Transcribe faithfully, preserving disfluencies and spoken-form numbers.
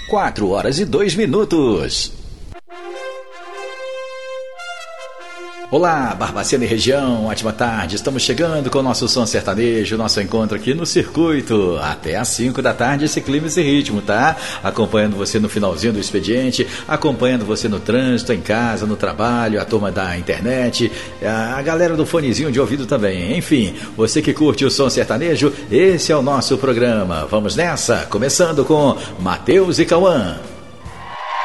quatro horas e dois minutos. Olá, Barbacena e região, ótima tarde. Estamos chegando com o nosso som sertanejo, nosso encontro aqui no circuito. Até às cinco da tarde, esse clima, esse ritmo, tá? Acompanhando você no finalzinho do expediente, acompanhando você no trânsito, em casa, no trabalho, a turma da internet, a galera do fonezinho de ouvido também. Enfim, você que curte o som sertanejo, esse é o nosso programa. Vamos nessa, começando com Matheus e Cauã.